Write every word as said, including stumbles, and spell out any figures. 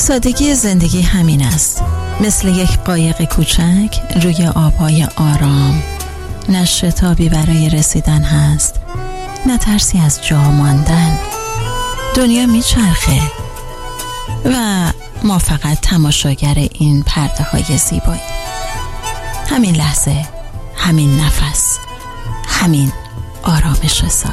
سادگی زندگی همین است، مثل یک قایق کوچک روی آبهای آرام. نه شتابی برای رسیدن هست، نه ترسی از جا ماندن. دنیا میچرخه و ما فقط تماشاگر این پرده های زیبایی. همین لحظه، همین نفس، همین آرامش ساز.